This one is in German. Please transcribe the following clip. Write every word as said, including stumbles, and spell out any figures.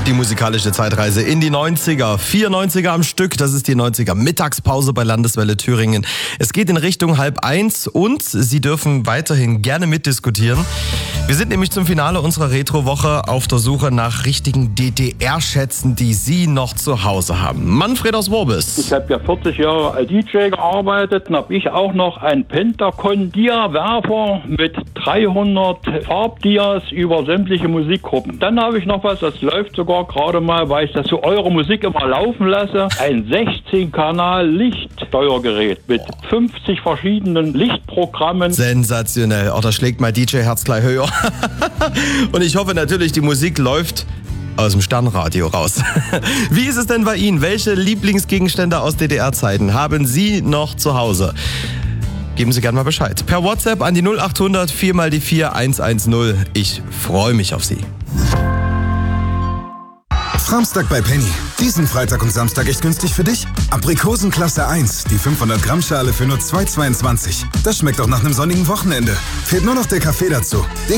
Die musikalische Zeitreise in die neunziger. Vier neunziger am Stück, das ist die neunziger Mittagspause bei Landeswelle Thüringen. Es geht in Richtung halb eins und Sie dürfen weiterhin gerne mitdiskutieren. Wir sind nämlich zum Finale unserer Retro-Woche auf der Suche nach richtigen D D R-Schätzen, die Sie noch zu Hause haben. Manfred aus Worbis. Ich habe ja vierzig Jahre als D J gearbeitet und habe ich auch noch einen Pentacon-Dia-Werfer mit dreihundert Farbdias über sämtliche Musikgruppen. Dann habe ich noch was, das läuft sogar gerade mal, weil ich das zu eurer Musik immer laufen lasse. Ein sechzehn Kanal Lichtsteuergerät mit fünfzig verschiedenen Lichtprogrammen. Sensationell. Oh, da schlägt mein D J-Herz gleich höher. Und ich hoffe natürlich, die Musik läuft aus dem Sternradio raus. Wie ist es denn bei Ihnen? Welche Lieblingsgegenstände aus D D R-Zeiten haben Sie noch zu Hause? Geben Sie gerne mal Bescheid. Per WhatsApp an die null achthundert vier mal die vier eins eins null. Ich freue mich auf Sie. Samstag bei Penny. Diesen Freitag und Samstag echt günstig für dich. Aprikosen Klasse eins, die fünfhundert Gramm Schale für nur zwei Euro zweiundzwanzig. Das schmeckt doch nach einem sonnigen Wochenende. Fehlt nur noch der Kaffee dazu. Den